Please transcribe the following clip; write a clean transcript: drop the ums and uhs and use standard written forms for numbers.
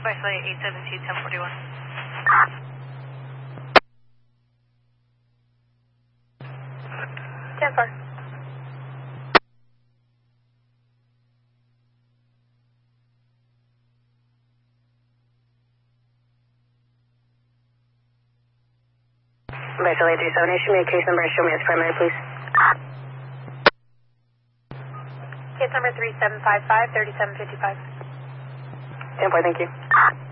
Flight 872, 1041. 10-4. Vessel 837, show me a case number and show me its primary, please. Case number 3755, 3755. 10-4, thank you.